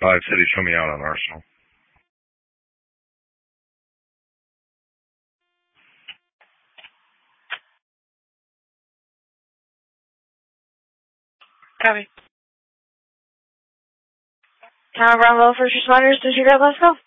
City, show me out on Arsenal. Copy. Town of Bravo, first responders, disregard, let's go.